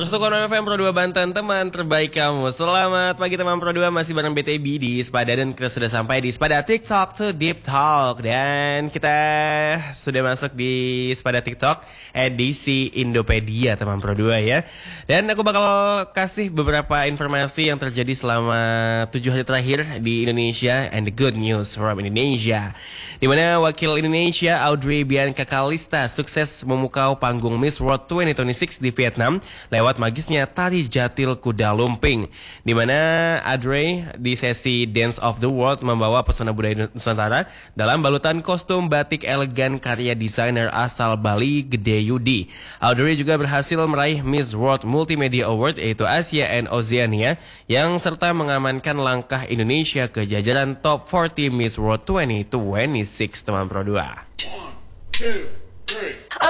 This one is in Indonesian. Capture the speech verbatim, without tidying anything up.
Untuk Konon F M Pro dua Banten, teman terbaik kamu. Selamat pagi teman Pro dua, masih bareng B T B di Spada. Dan kita sudah sampai di Spada TikTok to Deep Talk. Dan kita sudah masuk di Spada TikTok edisi Indopedia teman Pro dua ya. Dan aku bakal kasih beberapa informasi yang terjadi selama tujuh hari terakhir di Indonesia. And the good news from Indonesia, dimana wakil Indonesia Audrey Bianca Kalista sukses memukau panggung Miss World dua ribu dua puluh enam di Vietnam lewat magisnya tari jatil kuda lumping, di mana Audrey di sesi Dance of the World membawa pesona budaya Nusantara dalam balutan kostum batik elegan karya desainer asal Bali Gede Yudi. Audrey juga berhasil meraih Miss World Multimedia Award yaitu Asia and Oceania, yang serta mengamankan langkah Indonesia ke jajaran Top empat puluh Miss World dua ribu dua puluh enam teman Pro dua. One, two, three.